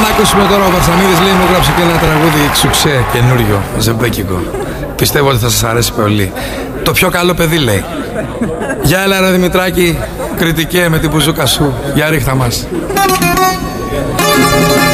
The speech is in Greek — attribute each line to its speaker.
Speaker 1: να ακούσουμε τώρα. Ο Βαρσανίδης λέει μου γράψε και ένα τραγούδι ξουξέ καινούριο, ζεμπέκικο. Πιστεύω ότι θα σας αρέσει πολύ. Το πιο καλό παιδί λέει. Για έλα ρε Δημητράκη, κριτικέ με την μπουζούκα σου. Για ρίχτα μας.